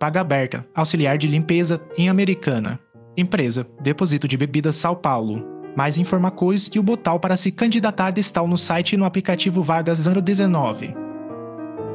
Paga Aberta, auxiliar de limpeza em Americana. Empresa, Depósito de Bebidas São Paulo. Mais informações e o botão para se candidatar está no site e no aplicativo Vagas 019.